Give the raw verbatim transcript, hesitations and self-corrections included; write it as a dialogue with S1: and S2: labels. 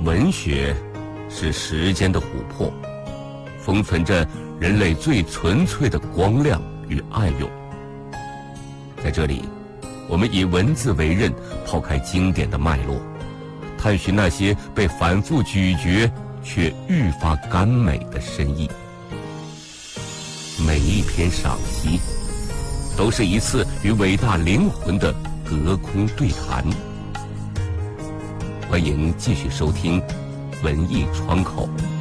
S1: 文学是时间的琥珀，封存着人类最纯粹的光亮与爱咏。在这里，我们以文字为刃，抛开经典的脉络，探寻那些被反复咀嚼却愈发甘美的深意。每一篇赏析，都是一次与伟大灵魂的隔空对谈。欢迎继续收听文艺窗口。